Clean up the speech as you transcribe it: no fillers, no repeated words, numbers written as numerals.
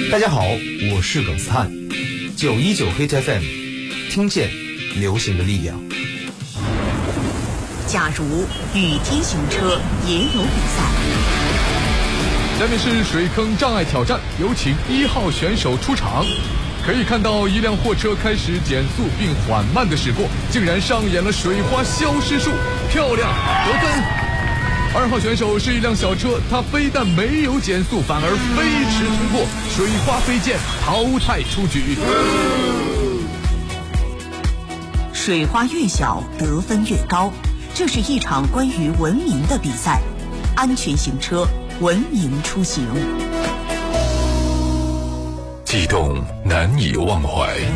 大家好，我是耿斯坦，919 Hit FM， 听见流行的力量。 假如雨天行车也有比赛。 下面是水坑障碍挑战，有请1号选手出场。可以看到一辆货车开始减速并缓慢地驶过，竟然上演了水花消失术，漂亮，得分。2号选手是一辆小车，它非但没有减速，反而飞驰通过，水花飞溅，淘汰出局。 水花越小，得分越高。这是一场关于文明的比赛，安全行车，文明出行。 悸动难以忘怀，